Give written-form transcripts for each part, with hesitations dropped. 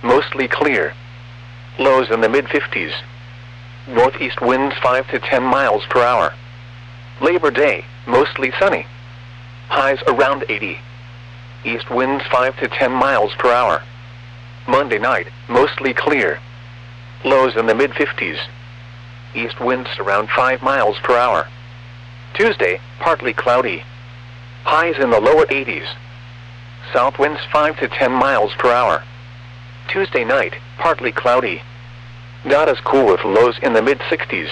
mostly clear. Lows in the mid-50s. Northeast winds 5 to 10 miles per hour. Labor Day, mostly sunny. Highs around 80. East winds 5 to 10 miles per hour. Monday night, mostly clear. Lows in the mid-50s. East winds around 5 miles per hour. Tuesday, partly cloudy. Highs in the lower 80s. South winds 5 to 10 miles per hour. Tuesday night, partly cloudy. Not as cool with lows in the mid-60s.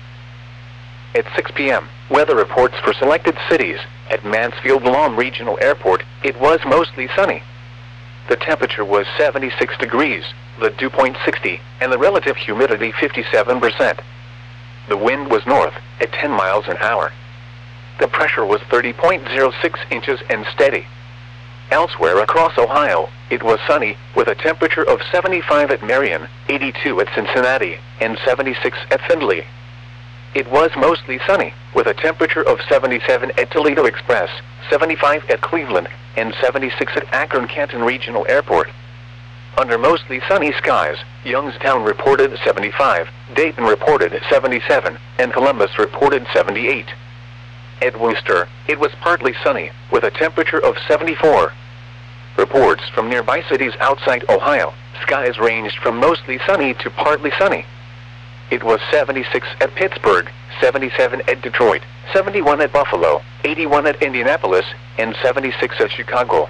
At 6 p.m., weather reports for selected cities. At Mansfield Lahm Regional Airport, it was mostly sunny. The temperature was 76 degrees, the dew point 60, and the relative humidity 57%. The wind was north, at 10 miles an hour. The pressure was 30.06 inches and steady. Elsewhere across Ohio, it was sunny, with a temperature of 75 at Marion, 82 at Cincinnati, and 76 at Findlay. It was mostly sunny, with a temperature of 77 at Toledo Express, 75 at Cleveland, and 76 at Akron-Canton Regional Airport. Under mostly sunny skies, Youngstown reported 75, Dayton reported 77, and Columbus reported 78. At Wooster, it was partly sunny, with a temperature of 74. Reports from nearby cities outside Ohio, skies ranged from mostly sunny to partly sunny. It was 76 at Pittsburgh, 77 at Detroit, 71 at Buffalo, 81 at Indianapolis, and 76 at Chicago.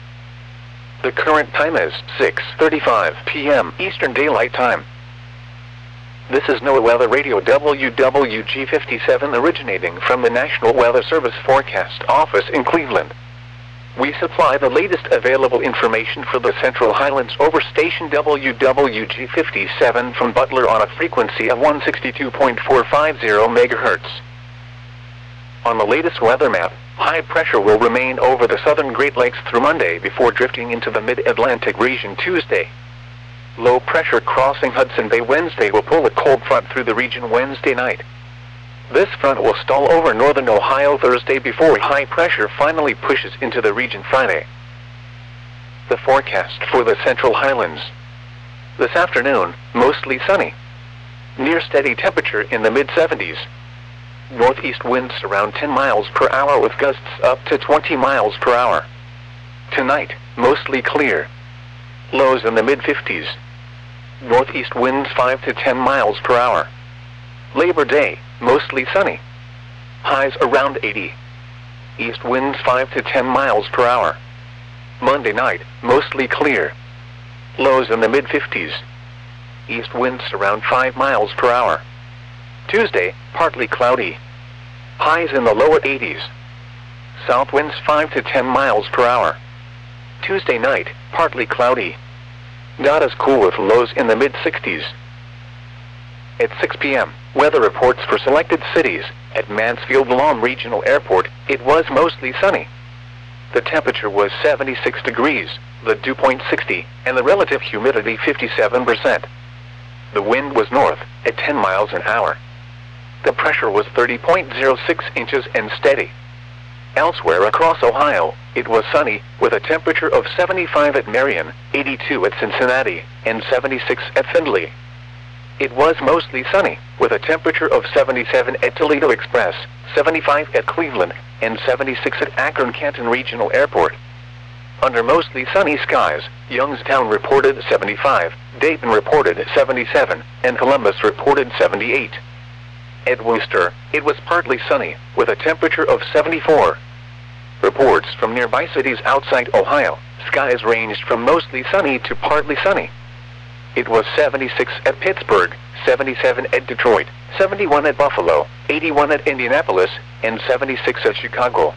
The current time is 6:35 p.m. Eastern Daylight Time. This is NOAA Weather Radio WWG57 originating from the National Weather Service Forecast Office in Cleveland. We supply the latest available information for the Central Highlands over station WWG57 from Butler on a frequency of 162.450 MHz. On the latest weather map, high pressure will remain over the southern Great Lakes through Monday before drifting into the mid-Atlantic region Tuesday. Low pressure crossing Hudson Bay Wednesday will pull a cold front through the region Wednesday night. This front will stall over northern Ohio Thursday before high pressure finally pushes into the region Friday. The forecast for the Central Highlands. This afternoon, mostly sunny. Near steady temperature in the mid-70s. Northeast winds around 10 miles per hour with gusts up to 20 miles per hour. Tonight, mostly clear. Lows in the mid-50s. Northeast winds 5 to 10 miles per hour. Labor Day, mostly sunny. Highs around 80. East winds 5 to 10 miles per hour. Monday night, mostly clear. Lows in the mid-50s. East winds around 5 miles per hour. Tuesday, partly cloudy. Highs in the lower 80s. South winds 5 to 10 miles per hour. Tuesday night, partly cloudy. Not as cool with lows in the mid-60s. At 6 p.m., weather reports for selected cities. At Mansfield Lahm Regional Airport, it was mostly sunny. The temperature was 76 degrees, the dew point 60, and the relative humidity 57%. The wind was north, at 10 miles an hour. The pressure was 30.06 inches and steady. Elsewhere across Ohio, it was sunny, with a temperature of 75 at Marion, 82 at Cincinnati, and 76 at Findlay. It was mostly sunny, with a temperature of 77 at Toledo Express, 75 at Cleveland, and 76 at Akron-Canton Regional Airport. Under mostly sunny skies, Youngstown reported 75, Dayton reported 77, and Columbus reported 78. At Wooster, it was partly sunny, with a temperature of 74. Reports from nearby cities outside Ohio, skies ranged from mostly sunny to partly sunny. It was 76 at Pittsburgh, 77 at Detroit, 71 at Buffalo, 81 at Indianapolis, and 76 at Chicago.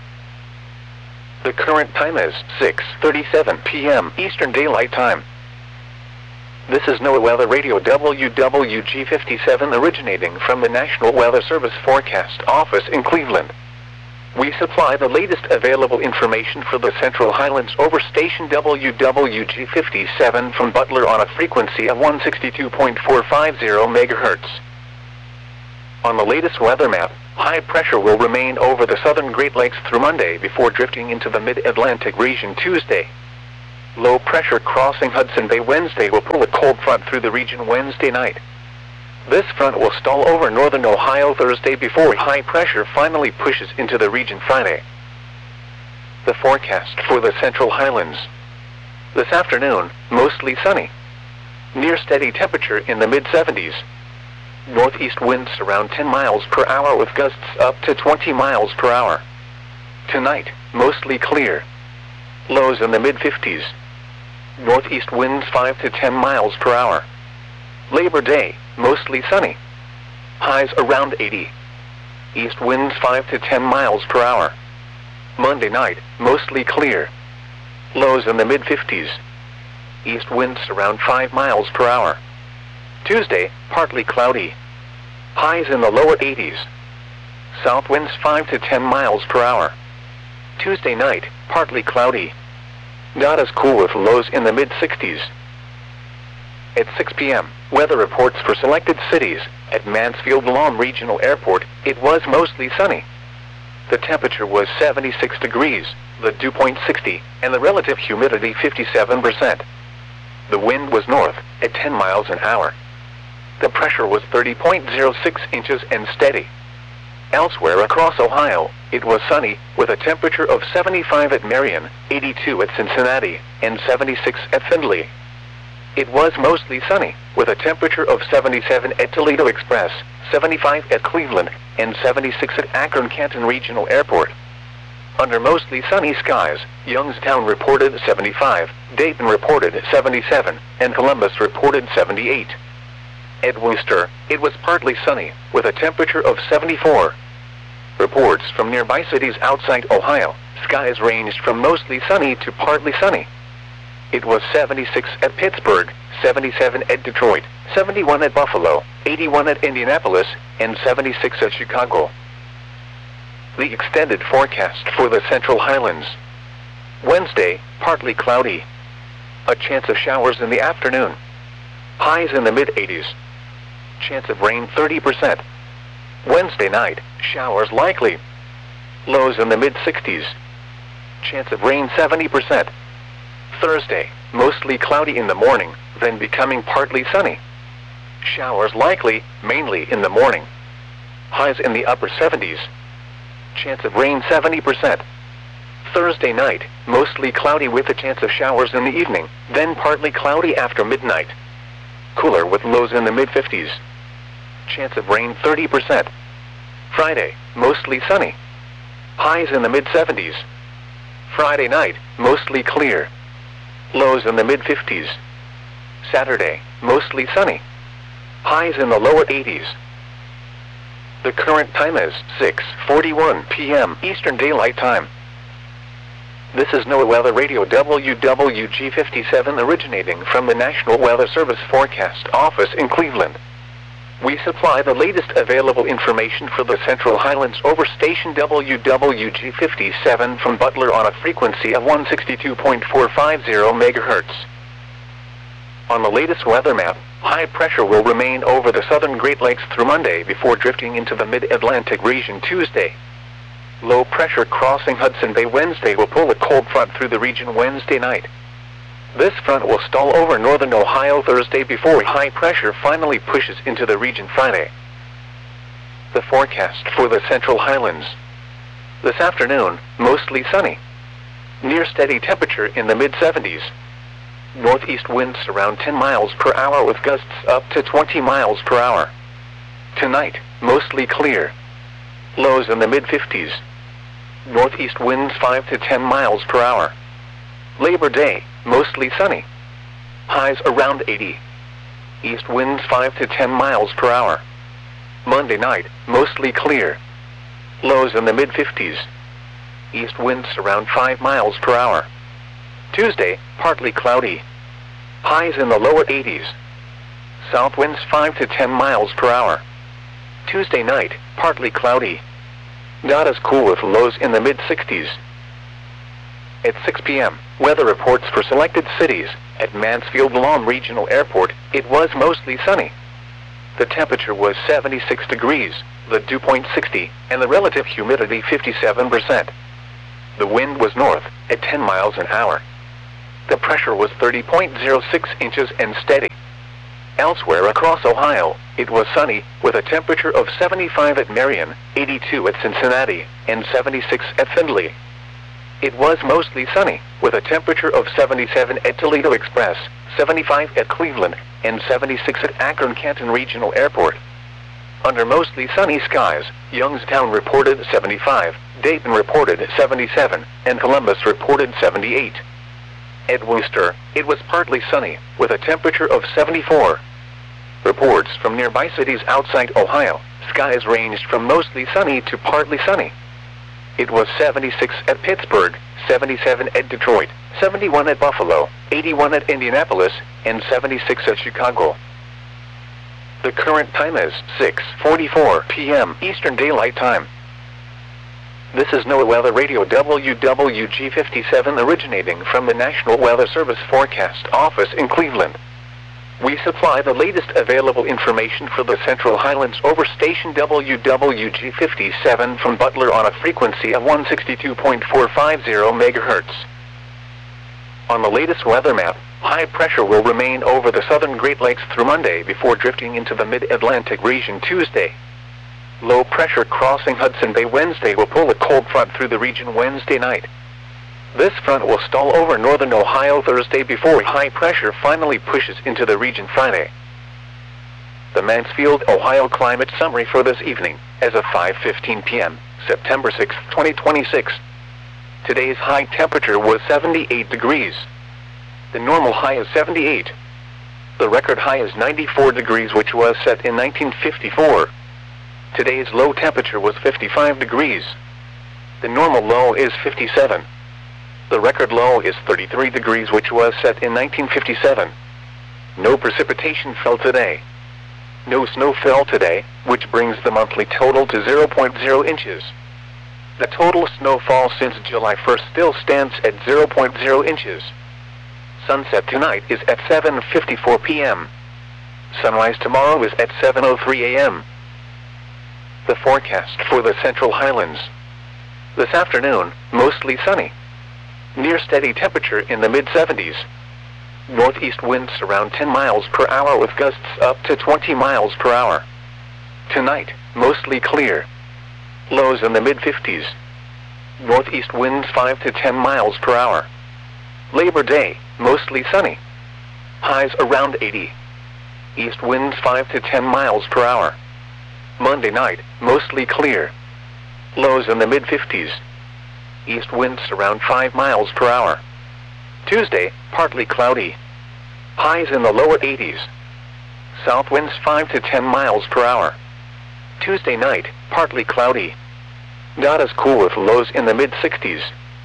The current time is 6:37 p.m. Eastern Daylight Time. This is NOAA Weather Radio WWG57 originating from the National Weather Service Forecast Office in Cleveland. We supply the latest available information for the Central Highlands over station WWG57 from Butler on a frequency of 162.450 MHz. On the latest weather map, high pressure will remain over the southern Great Lakes through Monday before drifting into the mid-Atlantic region Tuesday. Low pressure crossing Hudson Bay Wednesday will pull a cold front through the region Wednesday night. This front will stall over northern Ohio Thursday before high pressure finally pushes into the region Friday. The forecast for the Central Highlands. This afternoon, mostly sunny. Near steady temperature in the mid-70s. Northeast winds around 10 miles per hour with gusts up to 20 miles per hour. Tonight, mostly clear. Lows in the mid-50s. Northeast winds 5 to 10 miles per hour. Labor Day, mostly sunny. Highs around 80. East winds 5 to 10 miles per hour. Monday night, mostly clear. Lows in the mid-50s. East winds around 5 miles per hour. Tuesday, partly cloudy. Highs in the lower 80s. South winds 5 to 10 miles per hour. Tuesday night, partly cloudy. Not as cool with lows in the mid-60s. At 6 p.m., weather reports for selected cities. At Mansfield-Lom Regional Airport, it was mostly sunny. The temperature was 76 degrees, the dew point 60, and the relative humidity 57%. The wind was north, at 10 miles an hour. The pressure was 30.06 inches and steady. Elsewhere across Ohio, it was sunny, with a temperature of 75 at Marion, 82 at Cincinnati, and 76 at Findlay. It was mostly sunny, with a temperature of 77 at Toledo Express, 75 at Cleveland, and 76 at Akron-Canton Regional Airport. Under mostly sunny skies, Youngstown reported 75, Dayton reported 77, and Columbus reported 78. At Worcester, it was partly sunny, with a temperature of 74. Reports from nearby cities outside Ohio, skies ranged from mostly sunny to partly sunny. It was 76 at Pittsburgh, 77 at Detroit, 71 at Buffalo, 81 at Indianapolis, and 76 at Chicago. The extended forecast for the Central Highlands. Wednesday, partly cloudy. A chance of showers in the afternoon. Highs in the mid-80s. Chance of rain 30%. Wednesday night, showers likely. Lows in the mid-60s. Chance of rain 70%. Thursday, mostly cloudy in the morning, then becoming partly sunny. Showers likely, mainly in the morning. Highs in the upper 70s. Chance of rain 70%. Thursday night, mostly cloudy with a chance of showers in the evening, then partly cloudy after midnight. Cooler with lows in the mid-50s. Chance of rain 30%. Friday, mostly sunny. Highs in the mid-70s. Friday night, mostly clear. Lows in the mid-50s. Saturday, mostly sunny. Highs in the lower 80s. The current time is 6:41 p.m. Eastern Daylight Time. This is NOAA Weather Radio WWG57 originating from the National Weather Service Forecast Office in Cleveland. We supply the latest available information for the Central Highlands over station WWG57 from Butler on a frequency of 162.450 MHz. On the latest weather map, high pressure will remain over the southern Great Lakes through Monday before drifting into the mid-Atlantic region Tuesday. Low pressure crossing Hudson Bay Wednesday will pull a cold front through the region Wednesday night. This front will stall over northern Ohio Thursday before high pressure finally pushes into the region Friday. The forecast for the Central Highlands. This afternoon, mostly sunny. Near steady temperature in the mid-70s. Northeast winds around 10 miles per hour with gusts up to 20 miles per hour. Tonight, mostly clear. Lows in the mid-50s. Northeast winds 5 to 10 miles per hour. Labor Day, mostly sunny. Highs around 80. East winds 5 to 10 miles per hour. Monday night, mostly clear. Lows in the mid-50s. East winds around 5 miles per hour. Tuesday, partly cloudy. Highs in the lower 80s. South winds 5 to 10 miles per hour. Tuesday night, partly cloudy. Not as cool with lows in the mid-60s. At 6 p.m., weather reports for selected cities. At Mansfield-Lom Regional Airport, it was mostly sunny. The temperature was 76 degrees, the dew point 60, and the relative humidity 57%. The wind was north, at 10 miles an hour. The pressure was 30.06 inches and steady. Elsewhere across Ohio, it was sunny, with a temperature of 75 at Marion, 82 at Cincinnati, and 76 at Findlay. It was mostly sunny, with a temperature of 77 at Toledo Express, 75 at Cleveland, and 76 at Akron-Canton Regional Airport. Under mostly sunny skies, Youngstown reported 75, Dayton reported 77, and Columbus reported 78. At Wooster, it was partly sunny, with a temperature of 74. Reports from nearby cities outside Ohio, skies ranged from mostly sunny to partly sunny. It was 76 at Pittsburgh, 77 at Detroit, 71 at Buffalo, 81 at Indianapolis, and 76 at Chicago. The current time is 6:44 p.m. Eastern Daylight Time. This is NOAA Weather Radio WWG57 originating from the National Weather Service Forecast Office in Cleveland. We supply the latest available information for the Central Highlands over station WWG57 from Butler on a frequency of 162.450 MHz. On the latest weather map, high pressure will remain over the southern Great Lakes through Monday before drifting into the mid-Atlantic region Tuesday. Low pressure crossing Hudson Bay Wednesday will pull a cold front through the region Wednesday night. This front will stall over northern Ohio Thursday before high pressure finally pushes into the region Friday. The Mansfield, Ohio climate summary for this evening, as of 5:15 p.m., September 6, 2026. Today's high temperature was 78 degrees. The normal high is 78. The record high is 94 degrees, which was set in 1954. Today's low temperature was 55 degrees. The normal low is 57. The record low is 33 degrees, which was set in 1957. No precipitation fell today. No snow fell today, which brings the monthly total to 0.0 inches. The total snowfall since July 1st still stands at 0.0 inches. Sunset tonight is at 7:54 p.m. Sunrise tomorrow is at 7:03 a.m. The forecast for the Central Highlands. This afternoon, mostly sunny. Near steady temperature in the mid-70s. Northeast winds around 10 miles per hour with gusts up to 20 miles per hour. Tonight, mostly clear. Lows in the mid-50s. Northeast winds 5 to 10 miles per hour. Labor Day, mostly sunny. Highs around 80. East winds 5 to 10 miles per hour. Monday night, mostly clear. Lows in the mid-50s. East winds around 5 miles per hour. Tuesday, partly cloudy. Highs in the lower 80s. South winds 5 to 10 miles per hour. Tuesday night, partly cloudy. Not as cool with lows in the mid-60s.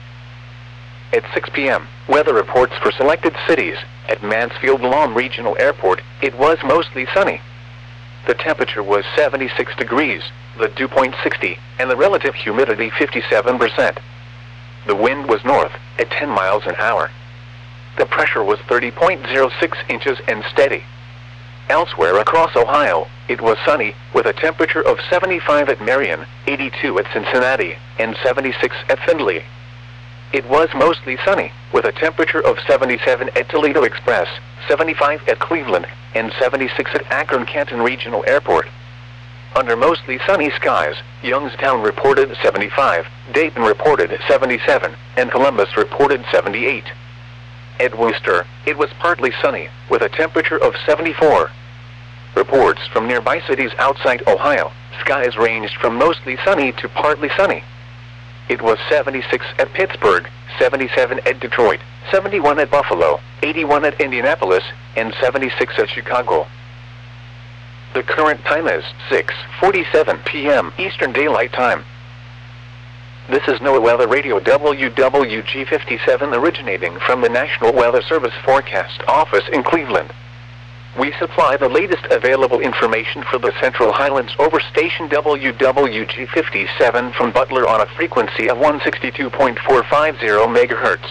At 6 p.m., weather reports for selected cities. At Mansfield-Lom Regional Airport, it was mostly sunny. The temperature was 76 degrees, the dew point 60, and the relative humidity 57%. The wind was north, at 10 miles an hour. The pressure was 30.06 inches and steady. Elsewhere across Ohio, it was sunny, with a temperature of 75 at Marion, 82 at Cincinnati, and 76 at Findlay. It was mostly sunny, with a temperature of 77 at Toledo Express, 75 at Cleveland, and 76 at Akron-Canton Regional Airport. Under mostly sunny skies, Youngstown reported 75, Dayton reported 77, and Columbus reported 78. At Wooster, it was partly sunny, with a temperature of 74. Reports from nearby cities outside Ohio, skies ranged from mostly sunny to partly sunny. It was 76 at Pittsburgh, 77 at Detroit, 71 at Buffalo, 81 at Indianapolis, and 76 at Chicago. The current time is 6:47 p.m. Eastern Daylight Time. This is NOAA Weather Radio WWG57 originating from the National Weather Service Forecast Office in Cleveland. We supply the latest available information for the Central Highlands over station WWG57 from Butler on a frequency of 162.450 MHz.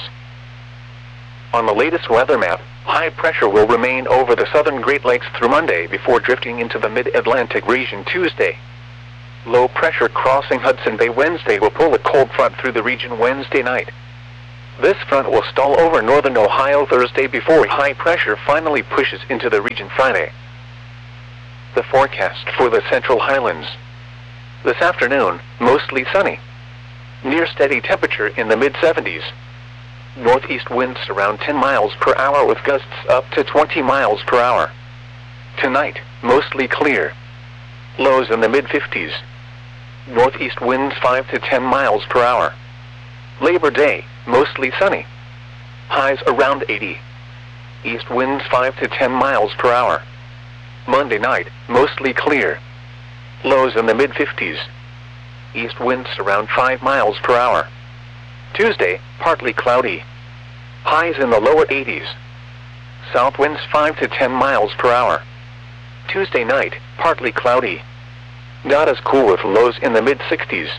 On the latest weather map, high pressure will remain over the southern Great Lakes through Monday before drifting into the mid-Atlantic region Tuesday. Low pressure crossing Hudson Bay Wednesday will pull a cold front through the region Wednesday night. This front will stall over northern Ohio Thursday before high pressure finally pushes into the region Friday. The forecast for the Central Highlands. This afternoon, mostly sunny. Near steady temperature in the mid-70s. Northeast winds around 10 miles per hour with gusts up to 20 miles per hour. Tonight, mostly clear. Lows in the mid-50s. Northeast winds 5 to 10 miles per hour. Labor Day, mostly sunny. Highs around 80. East winds 5 to 10 miles per hour. Monday night, mostly clear. Lows in the mid-50s. East winds around 5 miles per hour. Tuesday, partly cloudy. Highs in the lower 80s. South winds 5 to 10 miles per hour. Tuesday night, partly cloudy. Not as cool with lows in the mid-60s.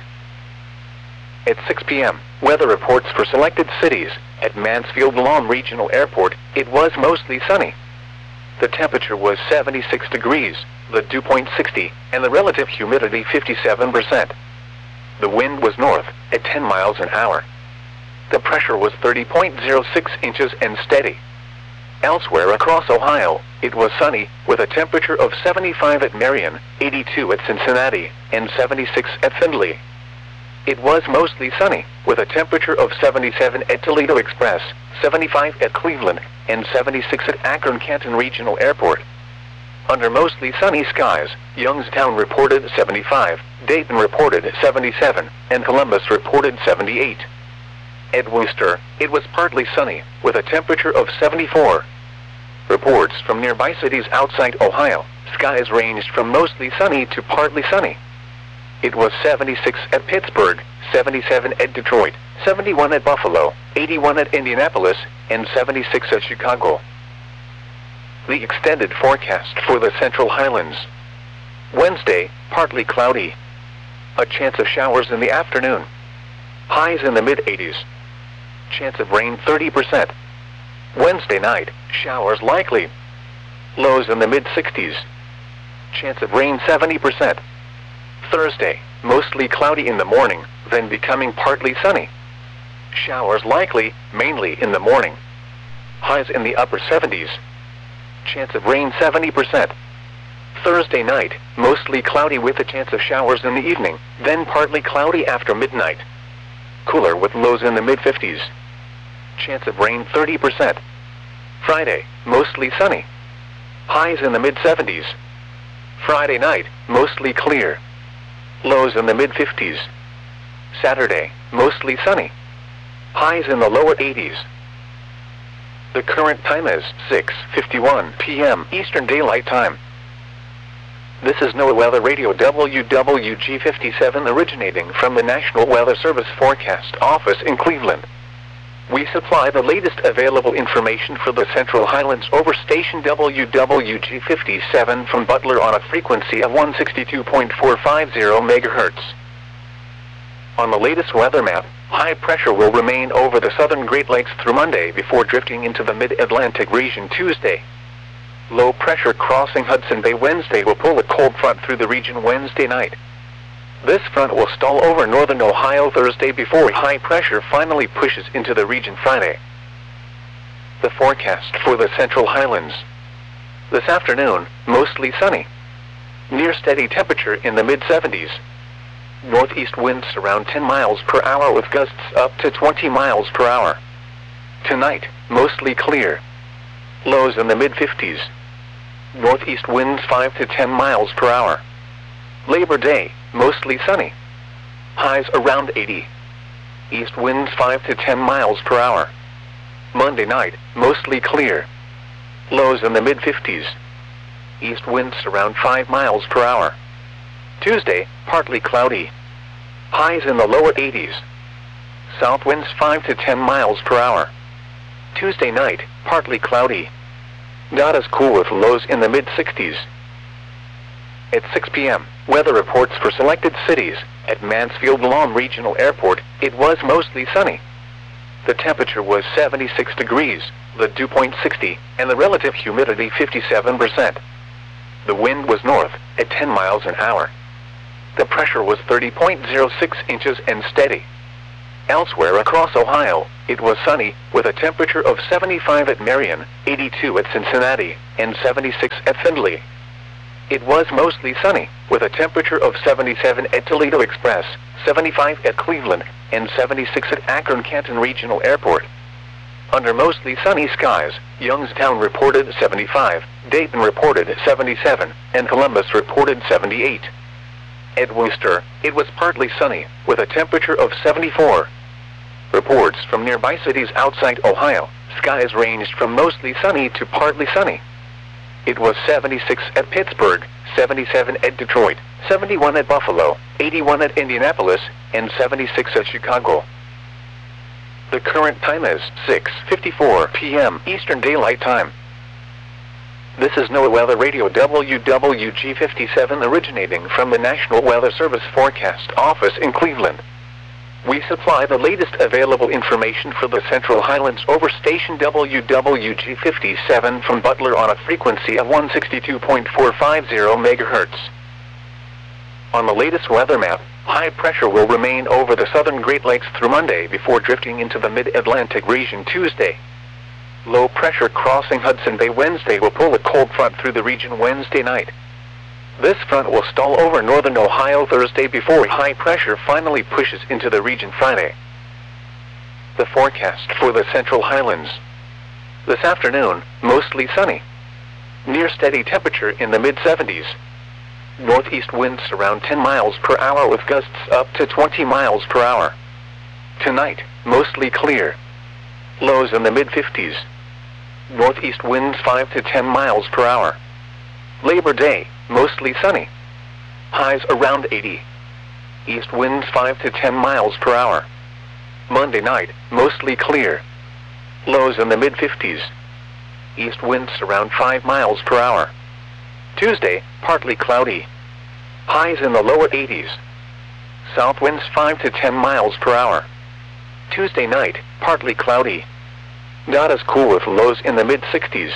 At 6 p.m., weather reports for selected cities. At Mansfield-Lom Regional Airport, it was mostly sunny. The temperature was 76 degrees, the dew point 60, and the relative humidity 57%. The wind was north, at 10 miles an hour. The pressure was 30.06 inches and steady. Elsewhere across Ohio, it was sunny, with a temperature of 75 at Marion, 82 at Cincinnati, and 76 at Findlay. It was mostly sunny, with a temperature of 77 at Toledo Express, 75 at Cleveland, and 76 at Akron-Canton Regional Airport. Under mostly sunny skies, Youngstown reported 75, Dayton reported 77, and Columbus reported 78. At Wooster, it was partly sunny, with a temperature of 74. Reports from nearby cities outside Ohio, skies ranged from mostly sunny to partly sunny. It was 76 at Pittsburgh, 77 at Detroit, 71 at Buffalo, 81 at Indianapolis, and 76 at Chicago. The extended forecast for the Central Highlands. Wednesday, partly cloudy. A chance of showers in the afternoon. Highs in the mid-80s. Chance of rain 30%. Wednesday night, showers likely. Lows in the mid-60s. Chance of rain 70%. Thursday, mostly cloudy in the morning, then becoming partly sunny. Showers likely, mainly in the morning. Highs in the upper 70s. Chance of rain 70%. Thursday night, mostly cloudy with a chance of showers in the evening, then partly cloudy after midnight. Cooler with lows in the mid-50s. Chance of rain 30%. Friday, mostly sunny. Highs in the mid-70s. Friday night, mostly clear. Lows in the mid-50s. Saturday, mostly sunny. Highs in the lower 80s. The current time is 6:51 p.m. Eastern Daylight Time. This is NOAA Weather Radio WWG57 originating from the National Weather Service Forecast Office in Cleveland. We supply the latest available information for the Central Highlands over station WWG57 from Butler on a frequency of 162.450 MHz. On the latest weather map, high pressure will remain over the southern Great Lakes through Monday before drifting into the mid-Atlantic region Tuesday. Low pressure crossing Hudson Bay Wednesday will pull a cold front through the region Wednesday night. This front will stall over northern Ohio Thursday before high pressure finally pushes into the region Friday. The forecast for the Central Highlands. This afternoon, mostly sunny. Near steady temperature in the mid-70s. Northeast winds around 10 miles per hour with gusts up to 20 miles per hour. Tonight, mostly clear. Lows in the mid-50s. Northeast winds 5 to 10 miles per hour. Labor Day, mostly sunny. Highs around 80. East winds 5 to 10 miles per hour. Monday night, mostly clear. Lows in the mid-50s. East winds around 5 miles per hour. Tuesday, partly cloudy. Highs in the lower 80s. South winds 5 to 10 miles per hour. Tuesday night, partly cloudy. Not as cool with lows in the mid-60s. At 6 p.m., weather reports for selected cities. At Mansfield-Lom Regional Airport, it was mostly sunny. The temperature was 76 degrees, the dew point 60, and the relative humidity 57%. The wind was north, at 10 miles an hour. The pressure was 30.06 inches and steady. Elsewhere across Ohio, it was sunny, with a temperature of 75 at Marion, 82 at Cincinnati, and 76 at Findlay. It was mostly sunny, with a temperature of 77 at Toledo Express, 75 at Cleveland, and 76 at Akron-Canton Regional Airport. Under mostly sunny skies, Youngstown reported 75, Dayton reported 77, and Columbus reported 78. At Wooster, it was partly sunny, with a temperature of 74. Reports from nearby cities outside Ohio, skies ranged from mostly sunny to partly sunny. It was 76 at Pittsburgh, 77 at Detroit, 71 at Buffalo, 81 at Indianapolis, and 76 at Chicago. The current time is 6:54 p.m. Eastern Daylight Time. This is NOAA Weather Radio WWG57 originating from the National Weather Service Forecast Office in Cleveland. We supply the latest available information for the Central Highlands over station WWG57 from Butler on a frequency of 162.450 MHz. On the latest weather map, high pressure will remain over the southern Great Lakes through Monday before drifting into the mid-Atlantic region Tuesday. Low pressure crossing Hudson Bay Wednesday will pull a cold front through the region Wednesday night. This front will stall over northern Ohio Thursday before high pressure finally pushes into the region Friday. The forecast for the Central Highlands. This afternoon, mostly sunny. Near steady temperature in the mid-70s. Northeast winds around 10 miles per hour with gusts up to 20 miles per hour. Tonight, mostly clear. Lows in the mid-50s. Northeast winds 5 to 10 miles per hour. Labor Day, mostly sunny. Highs around 80. East winds 5 to 10 miles per hour. Monday night, mostly clear. Lows in the mid-50s. East winds around 5 miles per hour. Tuesday, partly cloudy. Highs in the lower 80s. South winds 5 to 10 miles per hour. Tuesday night, partly cloudy. Not as cool with lows in the mid-60s.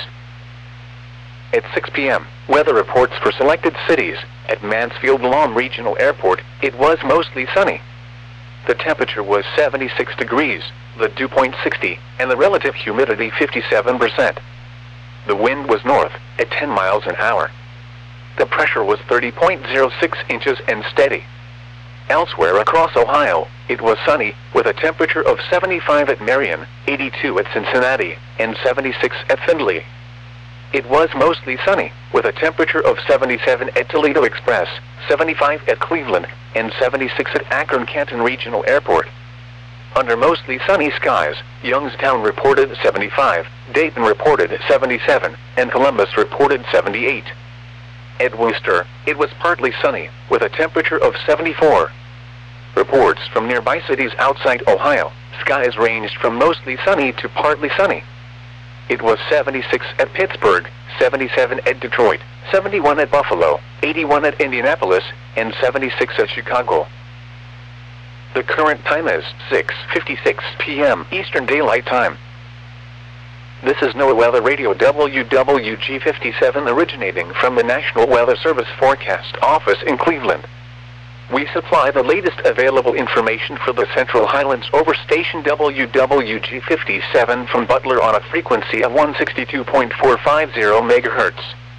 At 6 p.m., weather reports for selected cities. At Mansfield-Lom Regional Airport, it was mostly sunny. The temperature was 76 degrees, the dew point 60, and the relative humidity 57%. The wind was north, at 10 miles an hour. The pressure was 30.06 inches and steady. Elsewhere across Ohio, it was sunny, with a temperature of 75 at Marion, 82 at Cincinnati, and 76 at Findlay. It was mostly sunny, with a temperature of 77 at Toledo Express, 75 at Cleveland, and 76 at Akron-Canton Regional Airport. Under mostly sunny skies, Youngstown reported 75, Dayton reported 77, and Columbus reported 78. At Wooster, it was partly sunny, with a temperature of 74. Reports from nearby cities outside Ohio, skies ranged from mostly sunny to partly sunny. It was 76 at Pittsburgh, 77 at Detroit, 71 at Buffalo, 81 at Indianapolis, and 76 at Chicago. The current time is 6:56 p.m. Eastern Daylight Time. This is NOAA Weather Radio WWG57 originating from the National Weather Service Forecast Office in Cleveland. We supply the latest available information for the Central Highlands over station WWG57 from Butler on a frequency of 162.450 MHz.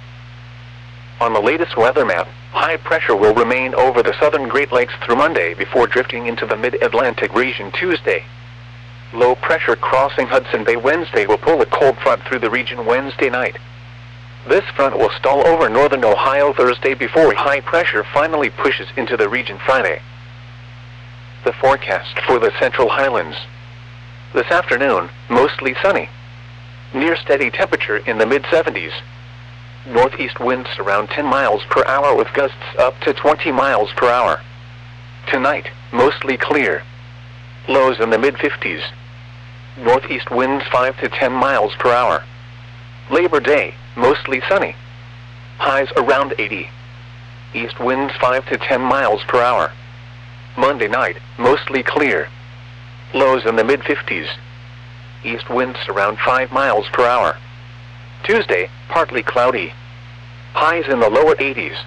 On the latest weather map, high pressure will remain over the southern Great Lakes through Monday before drifting into the mid-Atlantic region Tuesday. Low pressure crossing Hudson Bay Wednesday will pull a cold front through the region Wednesday night. This front will stall over northern Ohio Thursday before high pressure finally pushes into the region Friday. The forecast for the Central Highlands. This afternoon, mostly sunny. Near steady temperature in the mid-70s. Northeast winds around 10 miles per hour with gusts up to 20 miles per hour. Tonight, mostly clear. Lows in the mid-50s. Northeast winds 5 to 10 miles per hour. Labor Day, mostly sunny. Highs around 80. East winds 5 to 10 miles per hour. Monday night, mostly clear. Lows in the mid-50s. East winds around 5 miles per hour. Tuesday, partly cloudy. Highs in the lower 80s.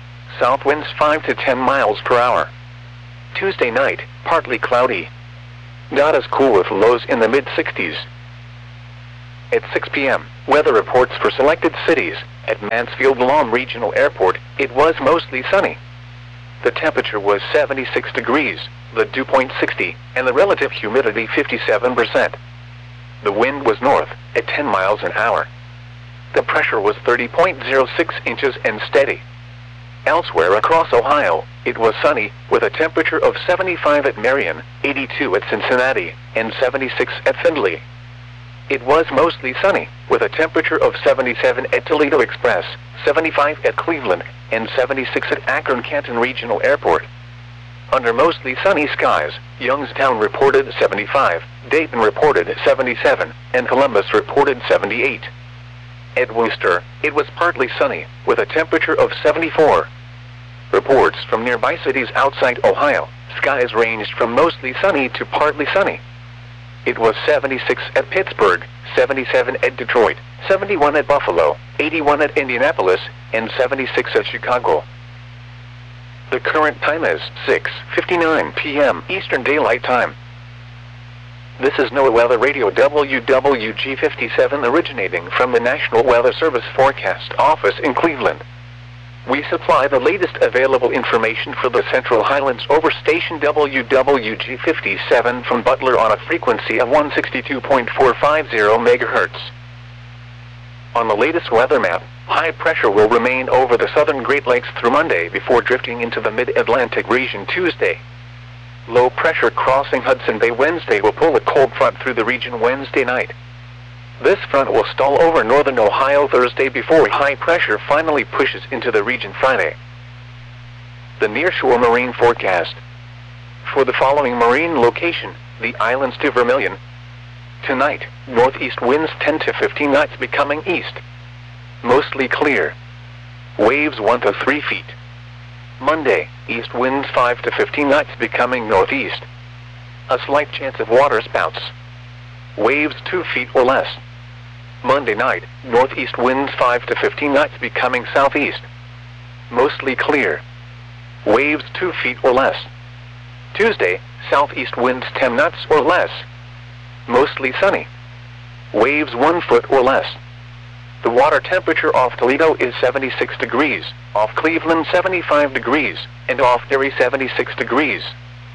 South winds 5 to 10 miles per hour. Tuesday night, partly cloudy. Not as cool with lows in the mid-60s. At 6 p.m., weather reports for selected cities. At Mansfield Lahm Regional Airport, it was mostly sunny. The temperature was 76 degrees, the dew point 60, and the relative humidity 57%. The wind was north, at 10 miles an hour. The pressure was 30.06 inches and steady. Elsewhere across Ohio, it was sunny, with a temperature of 75 at Marion, 82 at Cincinnati, and 76 at Findlay. It was mostly sunny, with a temperature of 77 at Toledo Express, 75 at Cleveland, and 76 at Akron-Canton Regional Airport. Under mostly sunny skies, Youngstown reported 75, Dayton reported 77, and Columbus reported 78. At Worcester, it was partly sunny, with a temperature of 74. Reports from nearby cities outside Ohio, skies ranged from mostly sunny to partly sunny. It was 76 at Pittsburgh, 77 at Detroit, 71 at Buffalo, 81 at Indianapolis, and 76 at Chicago. The current time is 6:59 p.m. Eastern Daylight Time. This is NOAA Weather Radio WWG57 originating from the National Weather Service Forecast Office in Cleveland. We supply the latest available information for the Central Highlands over station WWG57 from Butler on a frequency of 162.450 MHz. On the latest weather map, high pressure will remain over the southern Great Lakes through Monday before drifting into the mid-Atlantic region Tuesday. Low pressure crossing Hudson Bay Wednesday will pull a cold front through the region Wednesday night. This front will stall over northern Ohio Thursday before high pressure finally pushes into the region Friday. The nearshore marine forecast. For the following marine location, the islands to Vermilion. Tonight, northeast winds 10 to 15 knots becoming east. Mostly clear. Waves 1 to 3 feet. Monday, east winds 5 to 15 knots becoming northeast. A slight chance of water spouts. Waves 2 feet or less. Monday night, northeast winds 5 to 15 knots becoming southeast. Mostly clear. Waves 2 feet or less. Tuesday, southeast winds 10 knots or less. Mostly sunny. Waves 1 foot or less. The water temperature off Toledo is 76 degrees, off Cleveland 75 degrees, and off Erie 76 degrees.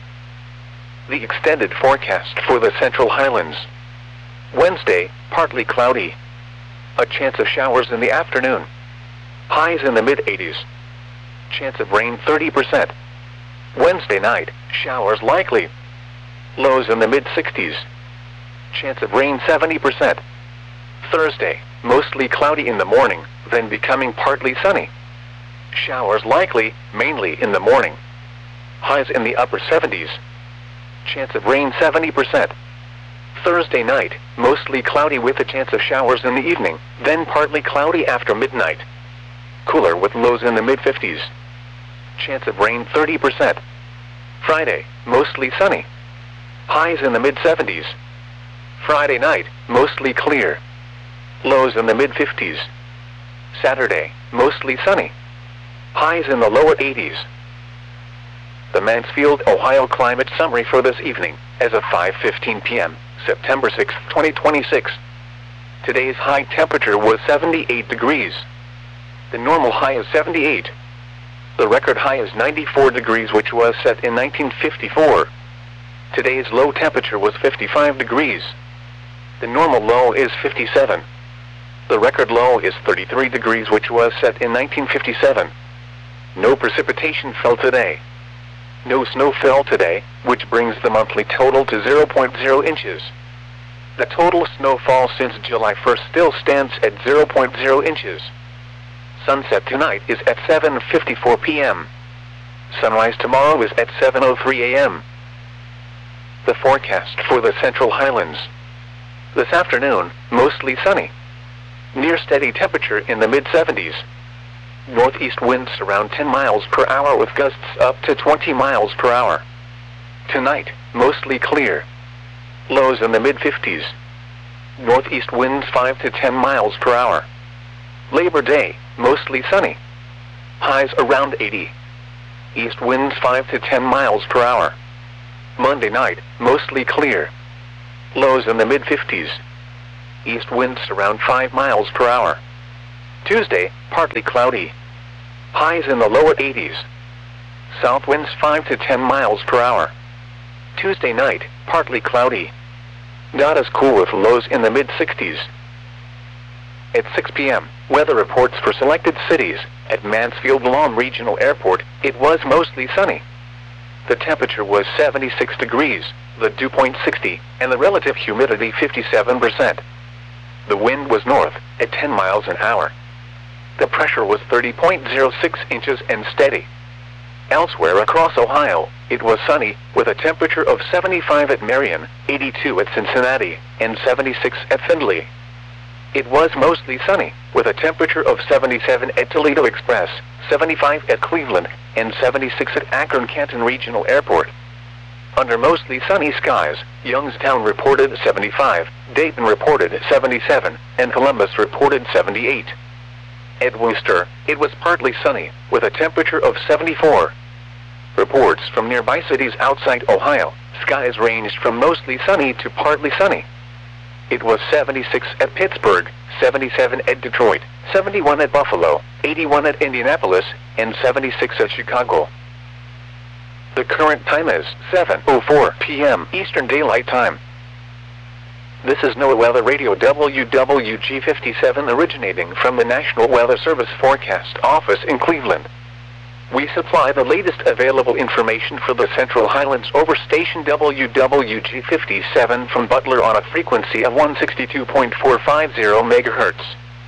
The extended forecast for the Central Highlands. Wednesday, partly cloudy. A chance of showers in the afternoon. Highs in the mid-80s. Chance of rain 30%. Wednesday night, showers likely. Lows in the mid-60s. Chance of rain 70%. Thursday, mostly cloudy in the morning, then becoming partly sunny. Showers likely, mainly in the morning. Highs in the upper 70s. Chance of rain 70%. Thursday night, mostly cloudy with a chance of showers in the evening, then partly cloudy after midnight. Cooler with lows in the mid-50s. Chance of rain 30%. Friday, mostly sunny. Highs in the mid-70s. Friday night, mostly clear. Lows in the mid-50s. Saturday, mostly sunny. Highs in the lower 80s. The Mansfield, Ohio climate summary for this evening, as of 5:15 p.m., September 6, 2026. Today's high temperature was 78 degrees. The normal high is 78. The record high is 94 degrees, which was set in 1954. Today's low temperature was 55 degrees. The normal low is 57. The record low is 33 degrees, which was set in 1957. No precipitation fell today. No snow fell today, which brings the monthly total to 0.0 inches. The total snowfall since July 1st still stands at 0.0 inches. Sunset tonight is at 7:54 p.m. Sunrise tomorrow is at 7:03 a.m. The forecast for the Central Highlands. This afternoon, mostly sunny. Near steady temperature in the mid-70s. Northeast winds around 10 miles per hour with gusts up to 20 miles per hour. Tonight, mostly clear. Lows in the mid-50s. Northeast winds 5 to 10 miles per hour. Labor Day, mostly sunny. Highs around 80. East winds 5 to 10 miles per hour. Monday night, mostly clear. Lows in the mid-50s. East winds around 5 miles per hour. Tuesday, partly cloudy. Highs in the lower 80s. South winds 5 to 10 miles per hour. Tuesday night, partly cloudy. Not as cool with lows in the mid-60s. At 6 p.m., weather reports for selected cities. At Mansfield Lawn Regional Airport, it was mostly sunny. The temperature was 76 degrees, the dew point 60, and the relative humidity 57%. The wind was north, at 10 miles an hour. The pressure was 30.06 inches and steady. Elsewhere across Ohio, it was sunny, with a temperature of 75 at Marion, 82 at Cincinnati, and 76 at Findlay. It was mostly sunny, with a temperature of 77 at Toledo Express, 75 at Cleveland, and 76 at Akron-Canton Regional Airport. Under mostly sunny skies, Youngstown reported 75, Dayton reported 77, and Columbus reported 78. At Wooster, it was partly sunny, with a temperature of 74. Reports from nearby cities outside Ohio, skies ranged from mostly sunny to partly sunny. It was 76 at Pittsburgh, 77 at Detroit, 71 at Buffalo, 81 at Indianapolis, and 76 at Chicago. The current time is 7:04 p.m. Eastern Daylight Time. This is NOAA Weather Radio WWG57 originating from the National Weather Service Forecast Office in Cleveland. We supply the latest available information for the Central Highlands over station WWG57 from Butler on a frequency of 162.450 MHz.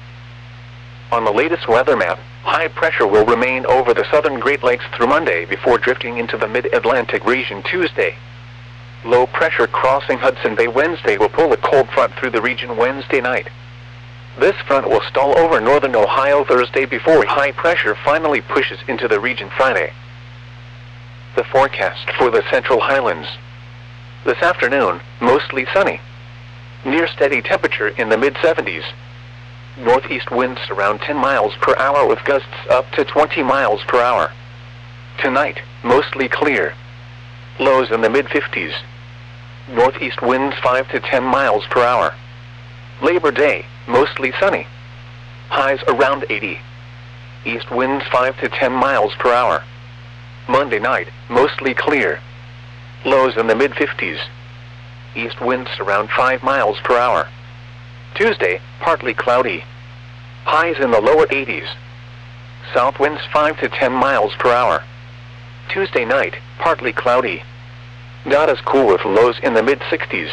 On the latest weather map, high pressure will remain over the southern Great Lakes through Monday before drifting into the mid-Atlantic region Tuesday. Low pressure crossing Hudson Bay Wednesday will pull a cold front through the region Wednesday night. This front will stall over northern Ohio Thursday before high pressure finally pushes into the region Friday. The forecast for the Central Highlands. This afternoon, mostly sunny. Near steady temperature in the mid-70s. Northeast winds around 10 miles per hour with gusts up to 20 miles per hour. Tonight, mostly clear. Lows in the mid-50s. Northeast winds 5 to 10 miles per hour. Labor Day, mostly sunny. Highs around 80. East winds 5 to 10 miles per hour. Monday night, mostly clear. Lows in the mid-50s. East winds around 5 miles per hour. Tuesday, partly cloudy. Highs in the lower 80s. South winds 5 to 10 miles per hour. Tuesday night, partly cloudy. Not as cool with lows in the mid-60s.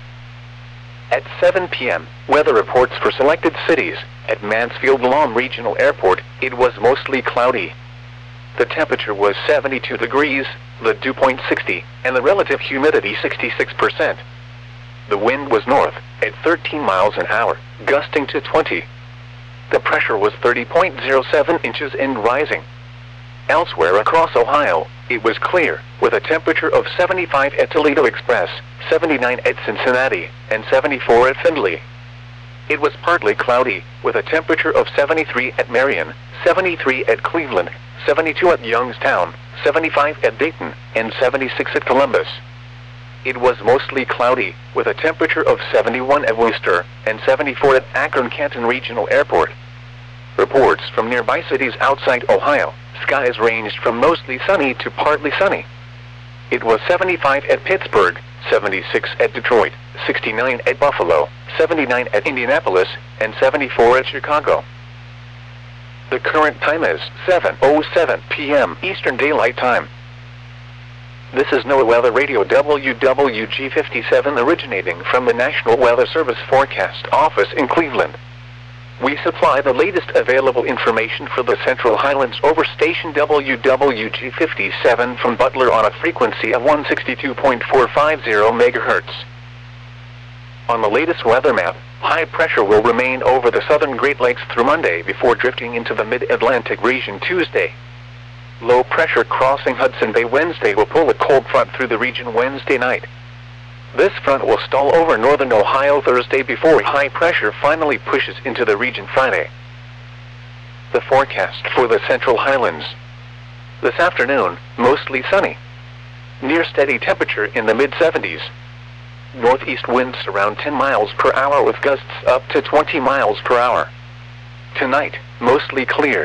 At 7 p.m., weather reports for selected cities. At Mansfield Lawn Regional Airport, it was mostly cloudy. The temperature was 72 degrees, the dew point 60, and the relative humidity 66%. The wind was north, at 13 miles an hour, gusting to 20. The pressure was 30.07 inches and rising. Elsewhere across Ohio, it was clear, with a temperature of 75 at Toledo Express, 79 at Cincinnati, and 74 at Findlay. It was partly cloudy, with a temperature of 73 at Marion, 73 at Cleveland, 72 at Youngstown, 75 at Dayton, and 76 at Columbus. It was mostly cloudy, with a temperature of 71 at Wooster, and 74 at Akron-Canton Regional Airport. Reports from nearby cities outside Ohio, skies ranged from mostly sunny to partly sunny. It was 75 at Pittsburgh, 76 at Detroit, 69 at Buffalo, 79 at Indianapolis, and 74 at Chicago. The current time is 7:07 p.m. Eastern Daylight Time. This is NOAA Weather Radio WWG57 originating from the National Weather Service Forecast Office in Cleveland. We supply the latest available information for the Central Highlands over station WWG57 from Butler on a frequency of 162.450 MHz. On the latest weather map, high pressure will remain over the southern Great Lakes through Monday before drifting into the mid-Atlantic region Tuesday. Low pressure crossing Hudson Bay Wednesday will pull a cold front through the region Wednesday night. This front will stall over northern Ohio Thursday before high pressure finally pushes into the region Friday. The forecast for the Central Highlands. This afternoon, mostly sunny. Near steady temperature in the mid-70s. Northeast winds around 10 miles per hour with gusts up to 20 miles per hour. Tonight, mostly clear.